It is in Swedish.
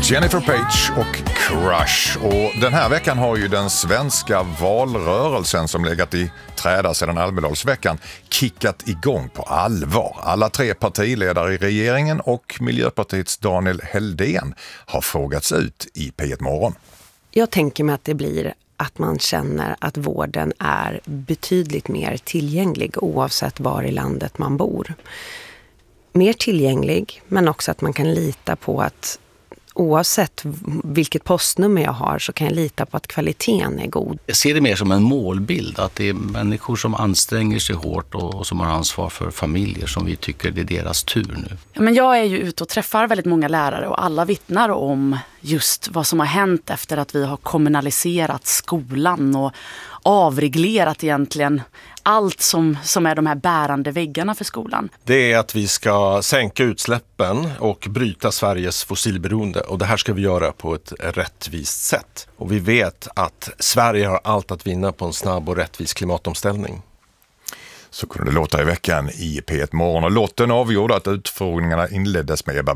Jennifer Page och Crush. Och den här veckan har ju den svenska valrörelsen som legat i träda sedan Almedalsveckan kickat igång på allvar. Alla tre partiledare i regeringen och Miljöpartiets Daniel Heldén har frågats ut i P1 Morgon. Jag tänker mig att det blir att man känner att vården är betydligt mer tillgänglig oavsett var i landet man bor. Mer tillgänglig, men också att man kan lita på att oavsett vilket postnummer jag har så kan jag lita på att kvaliteten är god. Jag ser det mer som en målbild, att det är människor som anstränger sig hårt och som har ansvar för familjer som vi tycker det är deras tur nu. Ja, men jag är ju ute och träffar väldigt många lärare och alla vittnar om just vad som har hänt efter att vi har kommunaliserat skolan och avreglerat egentligen allt som är de här bärande väggarna för skolan. Det är att vi ska sänka utsläppen och bryta Sveriges fossilberoende, och det här ska vi göra på ett rättvist sätt. Och vi vet att Sverige har allt att vinna på en snabb och rättvis klimatomställning. Så kunde det låta i veckan i P1 Morgon, och lotten avgjorde att utfrågningarna inleddes med Ebba